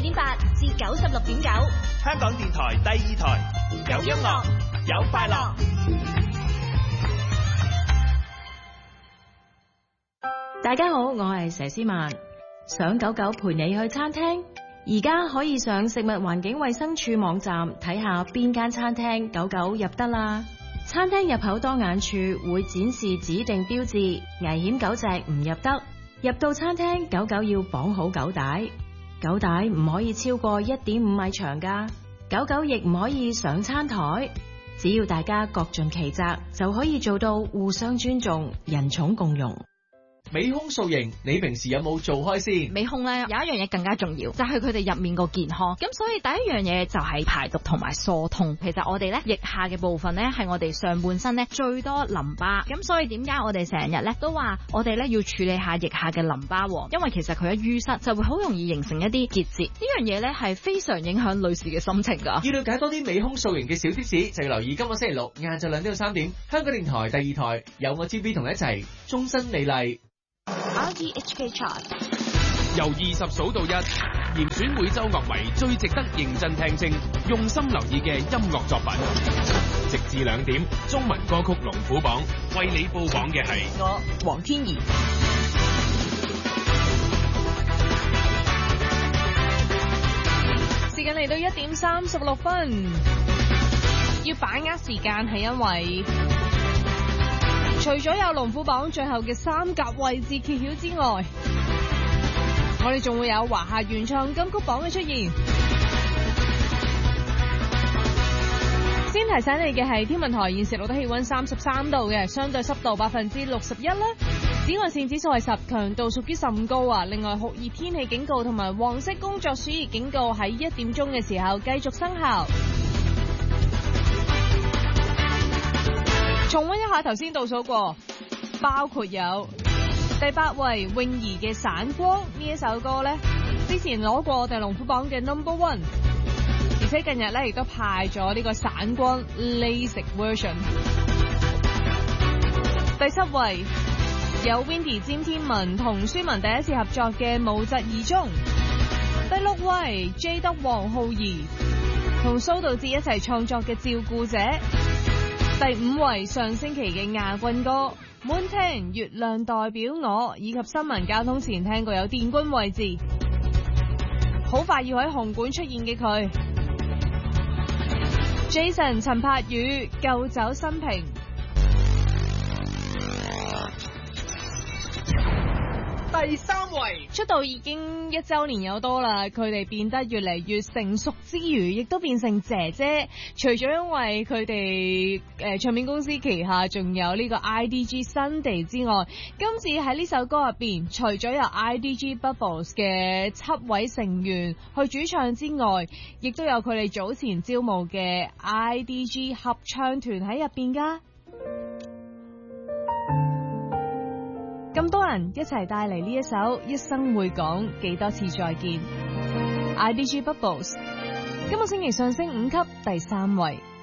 89.8至96.9， 香港電台第2台，有音樂，有快樂。 大家好，我係佘詩曼。想狗狗陪你去餐廳，而家可以上食物環境衛生署網站睇下邊間餐廳狗狗入得啦。餐廳入口當眼處會展示指定標誌，危險狗隻唔入得。入到餐廳，狗狗要綁好狗帶，狗帶唔可以超過1.5米長㗎。狗狗亦唔可以上餐台。只要大家各盡其責，就可以做到互相尊重、人寵共融。 美胸塑形，你平時有冇做開先？ 美胸咧有一樣嘢更加重要，就係佢哋入面個健康。咁所以第一樣嘢就係排毒同埋疏通。其實我哋咧腋下嘅部分咧係我哋上半身咧最多淋巴。咁所以點解我哋成日咧都話我哋咧要處理下腋下嘅淋巴？因為其實佢一淤塞就會好容易形成一啲結節。呢樣嘢咧係非常影響女士嘅心情㗎。 要了解多啲美胸塑形嘅小貼士，就要留意今個星期六晏晝2點到3點，香港電台第2台有我 GB 同你一齊終身美麗。 RTHK Chart 由20數到1，嚴選每週樂迷最值得認真聽清、用心留意嘅音樂作品。直至2點，中文歌曲龍虎榜為你報榜嘅係我黃天怡。 時間嚟到1點36分，要把握時間係因為除咗有龍虎榜最後嘅3甲位置揭曉之外，我哋仲會有華夏原創金曲榜嘅出現。先提醒你嘅係天文台現時錄得氣溫33度嘅，相對濕度61%啦。紫外線指數係10，強度屬於甚高啊。另外酷熱天氣警告同埋黃色工作暑熱警告喺1點鐘嘅時候繼續生效。重溫一下頭先倒數過，包括有第8位泳兒嘅散光，呢一首歌呢，之前攞過我哋龍虎榜嘅 No.1， 而且近日呢亦都派咗呢個散光 LASIK version。第7位有 Windy 詹天文同舒文第一次合作嘅無疾而終。第6位 J 德黃浩儀同蘇道智一齊創作嘅照顧者。第5位上星期嘅亞軍歌 Moon 月亮代表我，以及新聞交通前聽過有電軍位置，好快要喺紅館出現嘅佢 Jason 陳柏宇舊酒新瓶。 第3位出道已經1週年有多啦，佢哋變得越嚟越成熟之餘，亦都變成姐姐。除咗因為佢哋唱片公司旗下仲有呢個 IDG Sunday 之外，今次喺呢首歌入邊，除咗有 IDG Bubbles 嘅7位成員去主唱之外，亦都有佢哋早前招募嘅 IDG 合唱團喺入邊噶。咁多人一齊帶嚟呢一首一生會講幾多次再見 IDG Bubbles， 今個星期上升5級第3位。